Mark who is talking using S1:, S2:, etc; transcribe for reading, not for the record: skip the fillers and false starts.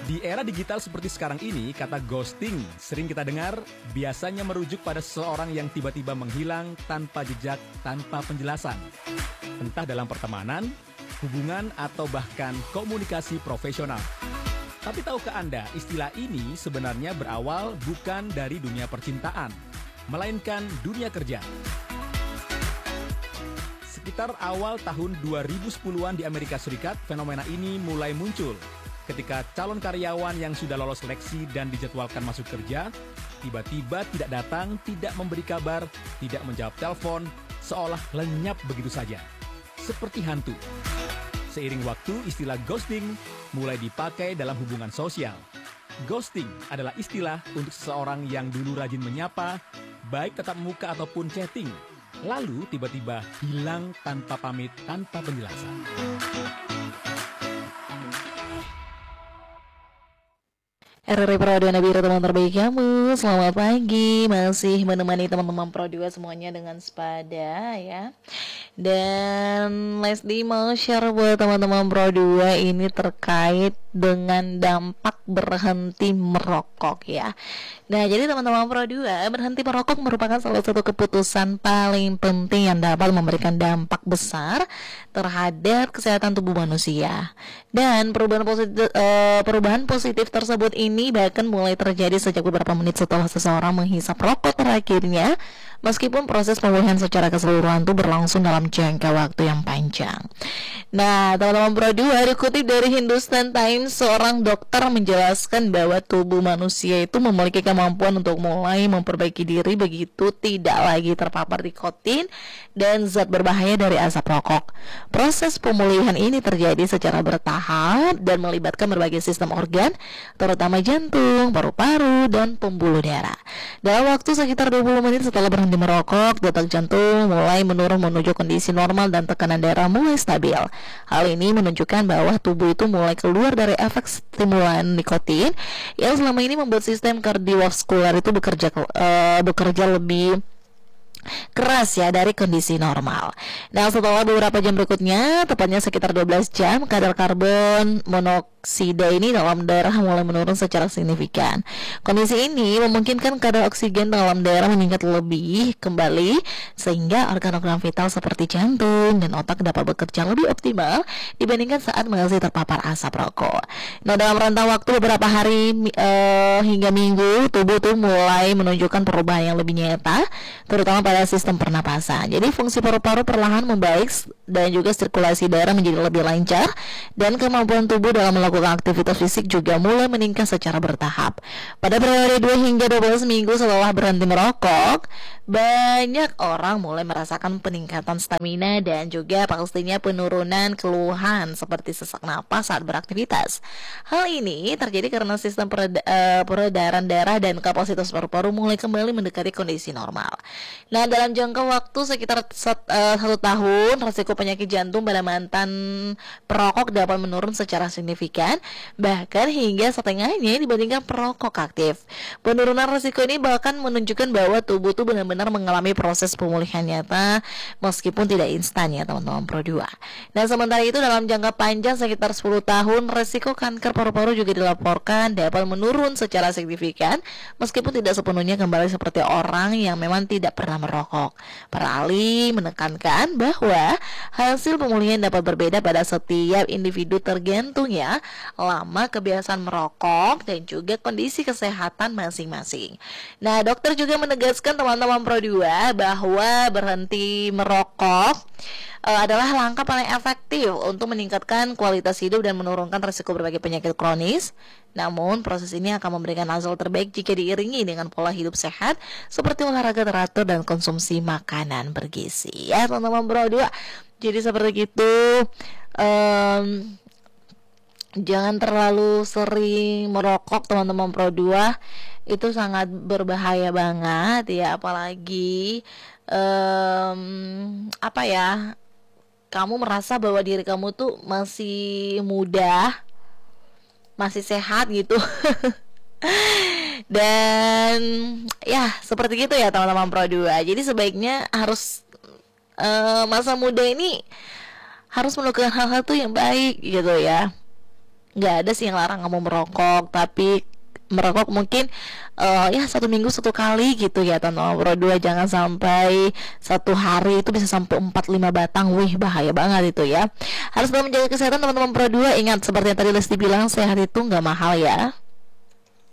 S1: Di era digital seperti sekarang ini, kata ghosting sering kita dengar biasanya merujuk pada seseorang yang tiba-tiba menghilang tanpa jejak, tanpa penjelasan. Entah dalam pertemanan, hubungan, atau bahkan komunikasi profesional. Tapi tahukah Anda, istilah ini sebenarnya berawal bukan dari dunia percintaan, melainkan dunia kerja. Sekitar awal tahun 2010-an di Amerika Serikat, fenomena ini mulai muncul. Ketika calon karyawan yang sudah lolos seleksi dan dijadwalkan masuk kerja, tiba-tiba tidak datang, tidak memberi kabar, tidak menjawab telepon, seolah lenyap begitu saja. Seperti hantu. Seiring waktu, istilah ghosting mulai dipakai dalam hubungan sosial. Ghosting adalah istilah untuk seseorang yang dulu rajin menyapa, baik tatap muka ataupun chatting, lalu tiba-tiba hilang tanpa pamit, tanpa penjelasan.
S2: RRI Pro 2 Nabira, teman terbaik kamu. Selamat pagi, masih menemani teman-teman Pro 2 semuanya dengan sepada ya. Dan Leslie mau share buat teman-teman Pro 2 ini terkait dengan dampak berhenti merokok ya. Nah, jadi teman-teman Pro 2, berhenti merokok merupakan salah satu keputusan paling penting yang dapat memberikan dampak besar terhadap kesehatan tubuh manusia. Dan perubahan positif tersebut ini bahkan mulai terjadi sejak beberapa menit setelah seseorang menghisap rokok terakhirnya, meskipun proses pemulihan secara keseluruhan itu berlangsung dalam jangka waktu yang panjang. Nah, teman-teman Pro 2, dikutip dari Hindustan Times, seorang dokter menjelaskan bahwa tubuh manusia itu memiliki kemampuan untuk mulai memperbaiki diri begitu tidak lagi terpapar nikotin dan zat berbahaya dari asap rokok. Proses pemulihan ini terjadi secara bertahap dan melibatkan berbagai sistem organ, terutama jantung, paru-paru, dan pembuluh darah. Dalam waktu sekitar 20 menit setelah berhenti merokok, detak jantung mulai menurun menuju kondisi normal dan tekanan darah mulai stabil. Hal ini menunjukkan bahwa tubuh itu mulai keluar dari efek stimulan nikotin yang selama ini membuat sistem kardiovaskular itu bekerja lebih keras ya dari kondisi normal. Nah, setelah beberapa jam berikutnya, tepatnya sekitar 12 jam, kadar karbon monoksida ini dalam darah mulai menurun secara signifikan. Kondisi ini memungkinkan kadar oksigen dalam darah meningkat lebih kembali, sehingga organ-organ vital seperti jantung dan otak dapat bekerja lebih optimal dibandingkan saat masih terpapar asap rokok. Nah, dalam rentang waktu beberapa hari hingga minggu, tubuh tuh mulai menunjukkan perubahan yang lebih nyata, terutama pada sistem pernapasan. Jadi fungsi paru-paru perlahan membaik dan juga sirkulasi darah menjadi lebih lancar, dan kemampuan tubuh dalam melakukan aktivitas fisik juga mulai meningkat secara bertahap. Pada periode 2 hingga 12 minggu setelah berhenti merokok, banyak orang mulai merasakan peningkatan stamina dan juga pastinya penurunan keluhan seperti sesak napas saat beraktivitas. Hal ini terjadi karena sistem peredaran darah dan kapasitas paru-paru mulai kembali mendekati kondisi normal. Nah, dalam jangka waktu sekitar 1 tahun, risiko penyakit jantung pada mantan perokok dapat menurun secara signifikan, bahkan hingga setengahnya dibandingkan perokok aktif. Penurunan risiko ini bahkan menunjukkan bahwa tubuh itu benar-benar mengalami proses pemulihan nyata meskipun tidak instan ya teman-teman Pro 2. Nah, sementara itu dalam jangka panjang sekitar 10 tahun, risiko kanker paru-paru juga dilaporkan dapat menurun secara signifikan meskipun tidak sepenuhnya kembali seperti orang yang memang tidak pernah merokok. Para ahli menekankan bahwa hasil pemulihan dapat berbeda pada setiap individu tergantung ya lama kebiasaan merokok dan juga kondisi kesehatan masing-masing. Nah, dokter juga menegaskan teman-teman Pro 2 bahwa berhenti merokok adalah langkah paling efektif untuk meningkatkan kualitas hidup dan menurunkan risiko berbagai penyakit kronis. Namun, proses ini akan memberikan hasil terbaik jika diiringi dengan pola hidup sehat seperti olahraga teratur dan konsumsi makanan bergizi. Ya, teman-teman Pro 2. Jadi seperti itu. Jangan terlalu sering merokok teman-teman Pro 2. Itu sangat berbahaya banget ya, apalagi apa ya, kamu merasa bahwa diri kamu tuh masih muda, masih sehat gitu. Dan ya seperti gitu ya teman-teman Pro 2. Jadi sebaiknya harus masa muda ini harus melakukan hal-hal tuh yang baik gitu ya. nggak ada sih yang larang kamu merokok, tapi merokok mungkin ya 1 minggu 1 kali gitu ya teman-teman Pro 2. Jangan sampai 1 hari itu bisa sampai 4-5 batang. Wih, bahaya banget itu ya. Harus tetap menjaga kesehatan teman-teman Pro 2. Ingat seperti yang tadi Lesti bilang, sehat itu nggak mahal ya.